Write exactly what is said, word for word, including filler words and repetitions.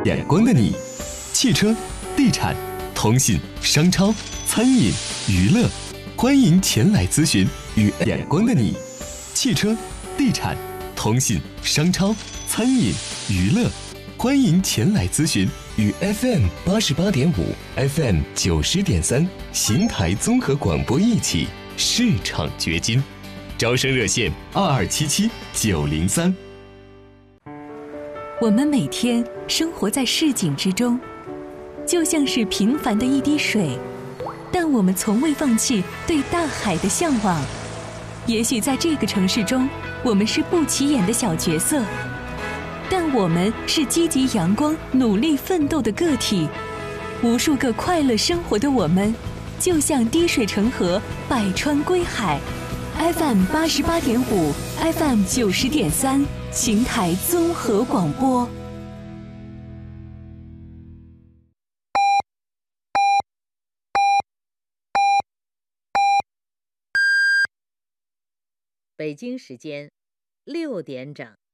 眼光的你，汽车、地产、通信、商超、餐饮、娱乐，欢迎前来咨询。与眼光的你，汽车、地产、通信、商超、餐饮、娱乐，欢迎前来咨询。与 F M 八十八点五、F M 九十点三邢台综合广播一起市场掘金，招生热线二二七七九零三。 我们每天生活在市井之中，就像是平凡的一滴水，但我们从未放弃对大海的向往。也许在这个城市中，我们是不起眼的小角色，但我们是积极阳光、努力奋斗的个体。无数个快乐生活的我们，就像滴水成河，百川归海。F M 八十八点五 ，F M 九十点三，邢台综合广播。 北京时间六点整。